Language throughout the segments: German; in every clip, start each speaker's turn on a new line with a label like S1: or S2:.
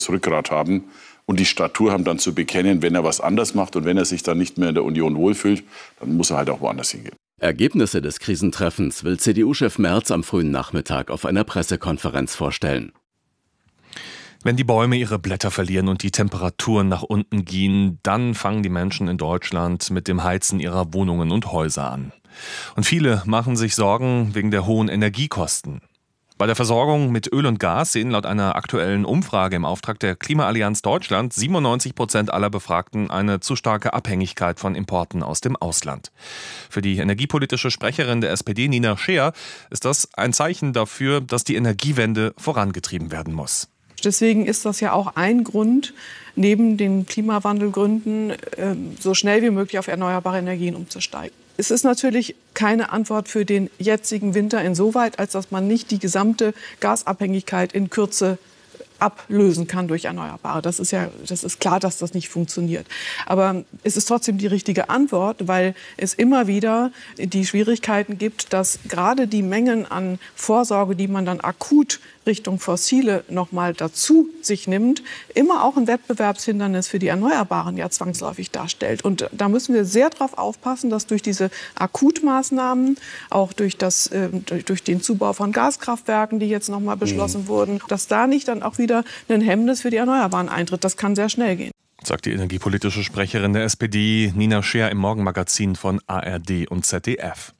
S1: das Rückgrat haben und die Statur haben, dann zu bekennen, wenn er was anders macht und wenn er sich dann nicht mehr in der Union wohlfühlt, dann muss er halt auch woanders hingehen.
S2: Ergebnisse des Krisentreffens will CDU-Chef Merz am frühen Nachmittag auf einer Pressekonferenz vorstellen.
S3: Wenn die Bäume ihre Blätter verlieren und die Temperaturen nach unten gehen, dann fangen die Menschen in Deutschland mit dem Heizen ihrer Wohnungen und Häuser an. Und viele machen sich Sorgen wegen der hohen Energiekosten. Bei der Versorgung mit Öl und Gas sehen laut einer aktuellen Umfrage im Auftrag der Klimaallianz Deutschland 97% aller Befragten eine zu starke Abhängigkeit von Importen aus dem Ausland. Für die energiepolitische Sprecherin der SPD, Nina Scheer, ist das ein Zeichen dafür, dass die Energiewende vorangetrieben werden muss.
S4: Deswegen ist das ja auch ein Grund, neben den Klimawandelgründen, so schnell wie möglich auf erneuerbare Energien umzusteigen. Es ist natürlich keine Antwort für den jetzigen Winter insoweit, als dass man nicht die gesamte Gasabhängigkeit in Kürze ablösen kann durch Erneuerbare. Das ist klar, dass das nicht funktioniert. Aber es ist trotzdem die richtige Antwort, weil es immer wieder die Schwierigkeiten gibt, dass gerade die Mengen an Vorsorge, die man dann akut Richtung Fossile noch mal dazu sich nimmt, immer auch ein Wettbewerbshindernis für die Erneuerbaren ja zwangsläufig darstellt. Und da müssen wir sehr darauf aufpassen, dass durch diese Akutmaßnahmen, auch durch den Zubau von Gaskraftwerken, die jetzt noch mal beschlossen wurden, dass da nicht dann auch wieder ein Hemmnis für die Erneuerbaren eintritt. Das kann sehr schnell gehen.
S3: Sagt die energiepolitische Sprecherin der SPD, Nina Scheer, im Morgenmagazin von ARD und ZDF.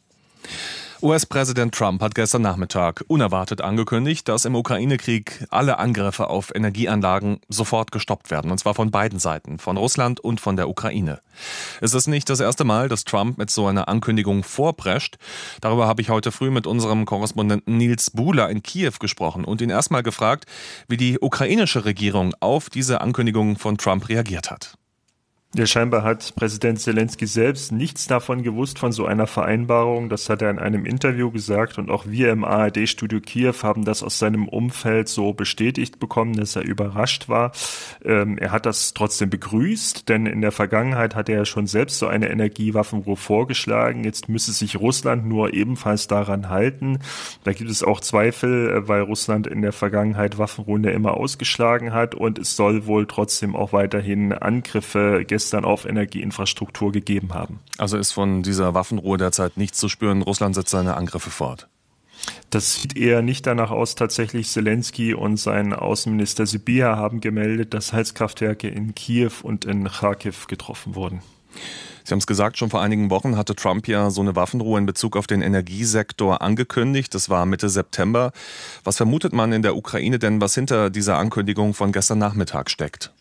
S3: US-Präsident Trump hat gestern Nachmittag unerwartet angekündigt, dass im Ukraine-Krieg alle Angriffe auf Energieanlagen sofort gestoppt werden. Und zwar von beiden Seiten, von Russland und von der Ukraine. Es ist nicht das erste Mal, dass Trump mit so einer Ankündigung vorprescht. Darüber habe ich heute früh mit unserem Korrespondenten Nils Buhler in Kiew gesprochen und ihn erstmal gefragt, wie die ukrainische Regierung auf diese Ankündigung von Trump reagiert hat.
S5: Ja, scheinbar hat Präsident Selenskyj selbst nichts davon gewusst, von so einer Vereinbarung. Das hat er in einem Interview gesagt und auch wir im ARD-Studio Kiew haben das aus seinem Umfeld so bestätigt bekommen, dass er überrascht war. Er hat das trotzdem begrüßt, denn in der Vergangenheit hat er ja schon selbst so eine Energiewaffenruhe vorgeschlagen. Jetzt müsse sich Russland nur ebenfalls daran halten. Da gibt es auch Zweifel, weil Russland in der Vergangenheit Waffenruhen ja immer ausgeschlagen hat und es soll wohl trotzdem auch weiterhin Angriffe gestern auf Energieinfrastruktur gegeben haben.
S3: Also ist von dieser Waffenruhe derzeit nichts zu spüren. Russland setzt seine Angriffe fort.
S5: Das sieht eher nicht danach aus. Tatsächlich Selenskyj und sein Außenminister Sybiha haben gemeldet, dass Heizkraftwerke in Kiew und in Charkiw getroffen wurden.
S3: Sie haben es gesagt, schon vor einigen Wochen hatte Trump ja so eine Waffenruhe in Bezug auf den Energiesektor angekündigt. Das war Mitte September. Was vermutet man in der Ukraine denn, was hinter dieser Ankündigung von gestern Nachmittag steckt?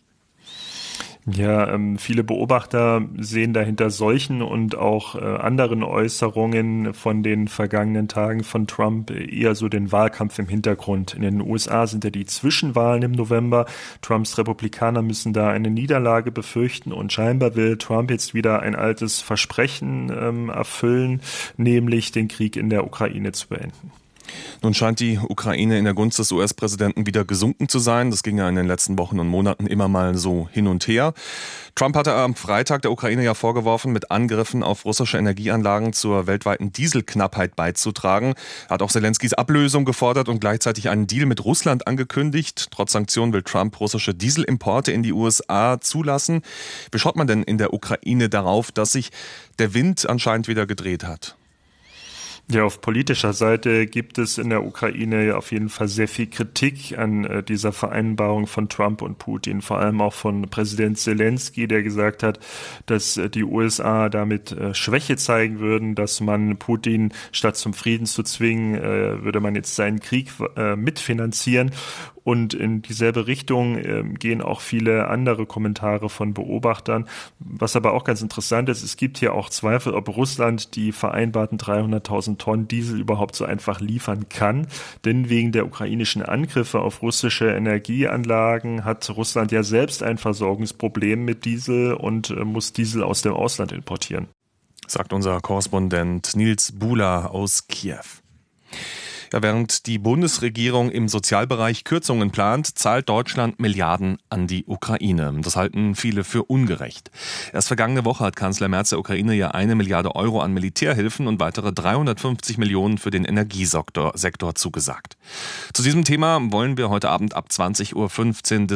S5: Ja, viele Beobachter sehen dahinter solchen und auch anderen Äußerungen von den vergangenen Tagen von Trump eher so den Wahlkampf im Hintergrund. In den USA sind ja die Zwischenwahlen im November. Trumps Republikaner müssen da eine Niederlage befürchten und scheinbar will Trump jetzt wieder ein altes Versprechen erfüllen, nämlich den Krieg in der Ukraine zu beenden.
S3: Nun scheint die Ukraine in der Gunst des US-Präsidenten wieder gesunken zu sein. Das ging ja in den letzten Wochen und Monaten immer mal so hin und her. Trump hatte am Freitag der Ukraine ja vorgeworfen, mit Angriffen auf russische Energieanlagen zur weltweiten Dieselknappheit beizutragen. Er hat auch Selenskys Ablösung gefordert und gleichzeitig einen Deal mit Russland angekündigt. Trotz Sanktionen will Trump russische Dieselimporte in die USA zulassen. Wie schaut man denn in der Ukraine darauf, dass sich der Wind anscheinend wieder gedreht hat?
S5: Ja, auf politischer Seite gibt es in der Ukraine auf jeden Fall sehr viel Kritik an dieser Vereinbarung von Trump und Putin, vor allem auch von Präsident Selenskyj, der gesagt hat, dass die USA damit Schwäche zeigen würden, dass man Putin statt zum Frieden zu zwingen, würde man jetzt seinen Krieg mitfinanzieren. Und in dieselbe Richtung gehen auch viele andere Kommentare von Beobachtern. Was aber auch ganz interessant ist, es gibt hier auch Zweifel, ob Russland die vereinbarten 300.000 Tonnen Diesel überhaupt so einfach liefern kann. Denn wegen der ukrainischen Angriffe auf russische Energieanlagen hat Russland ja selbst ein Versorgungsproblem mit Diesel und muss Diesel aus dem Ausland importieren.
S3: Sagt unser Korrespondent Nils Buhler aus Kiew. Ja, während die Bundesregierung im Sozialbereich Kürzungen plant, zahlt Deutschland Milliarden an die Ukraine. Das halten viele für ungerecht. Erst vergangene Woche hat Kanzler Merz der Ukraine ja 1 Milliarde Euro an Militärhilfen und weitere 350 Millionen für den Energiesektor zugesagt. Zu diesem Thema wollen wir heute Abend ab 20.15 Uhr